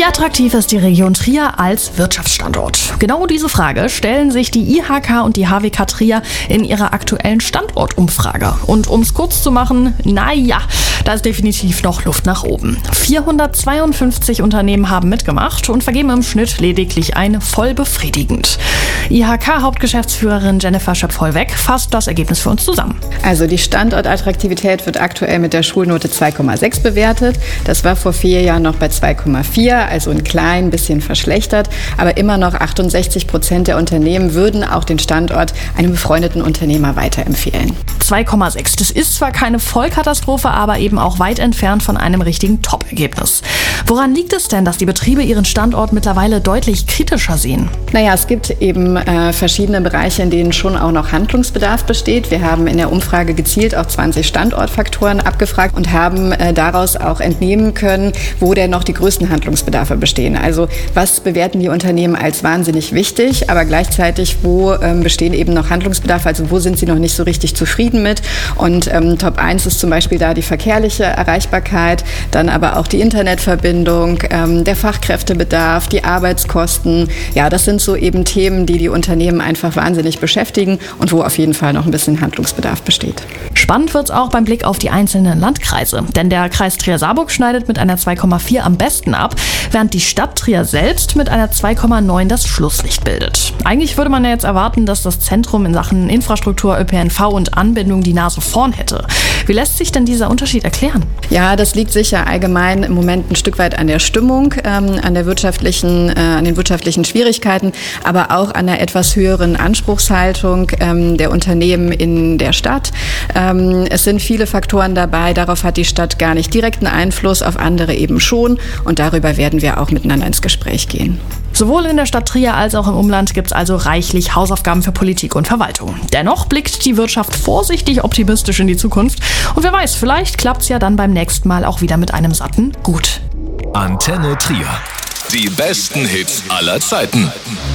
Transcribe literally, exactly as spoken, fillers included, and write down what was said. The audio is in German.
Wie attraktiv ist die Region Trier als Wirtschaftsstandort? Genau diese Frage stellen sich die I H K und die H W K Trier in ihrer aktuellen Standortumfrage. Und um es kurz zu machen, naja, da ist definitiv noch Luft nach oben. vierhundertzweiundfünfzig Unternehmen haben mitgemacht und vergeben im Schnitt lediglich ein voll befriedigend. I H K-Hauptgeschäftsführerin Jennifer Schöpf-Hollweg fasst das Ergebnis für uns zusammen. Also die Standortattraktivität wird aktuell mit der Schulnote zwei Komma sechs bewertet. Das war vor vier Jahren noch bei zwei Komma vier, also ein klein bisschen verschlechtert. Aber immer noch achtundsechzig Prozent der Unternehmen würden auch den Standort einem befreundeten Unternehmer weiterempfehlen. zwei Komma sechs, das ist zwar keine Vollkatastrophe, aber eben auch weit entfernt von einem richtigen Top-Ergebnis. Woran liegt es denn, dass die Betriebe ihren Standort mittlerweile deutlich kritischer sehen? Naja, es gibt eben äh, verschiedene Bereiche, in denen schon auch noch Handlungsbedarf besteht. Wir haben in der Umfrage gezielt auch zwanzig Standortfaktoren abgefragt und haben äh, daraus auch entnehmen können, wo denn noch die größten Handlungsbedarfe bestehen. Also was bewerten die Unternehmen als wahnsinnig wichtig, aber gleichzeitig wo ähm, bestehen eben noch Handlungsbedarfe, also wo sind sie noch nicht so richtig zufrieden mit. Und ähm, Top eins ist zum Beispiel da die verkehrliche Erreichbarkeit, dann aber auch die Internetverbindung, ähm, der Fachkräftebedarf, die Arbeitskosten. Ja, das sind so eben Themen, die die Unternehmen einfach wahnsinnig beschäftigen und wo auf jeden Fall noch ein bisschen Handlungsbedarf besteht. Spannend wird's auch beim Blick auf die einzelnen Landkreise, denn der Kreis Trier-Saarburg schneidet mit einer zwei Komma vier am besten ab, während die Stadt Trier selbst mit einer zwei Komma neun das Schlusslicht bildet. Eigentlich würde man ja jetzt erwarten, dass das Zentrum in Sachen Infrastruktur, Ö P N V und Anbindung die Nase vorn hätte. Wie lässt sich denn dieser Unterschied erklären? Ja, das liegt sicher allgemein im Moment ein Stück weit an der Stimmung, ähm, an der wirtschaftlichen, äh, an den wirtschaftlichen Schwierigkeiten, aber auch an der etwas höheren Anspruchshaltung ähm, der Unternehmen in der Stadt. Ähm, es sind viele Faktoren dabei, darauf hat die Stadt gar nicht direkten Einfluss, auf andere eben schon, und darüber werden wir auch miteinander ins Gespräch gehen. Sowohl in der Stadt Trier als auch im Umland gibt es also reichlich Hausaufgaben für Politik und Verwaltung. Dennoch blickt die Wirtschaft vorsichtig optimistisch in die Zukunft. Und wer weiß, vielleicht klappt es ja dann beim nächsten Mal auch wieder mit einem satten Gut. Antenne Trier. Die besten Hits aller Zeiten.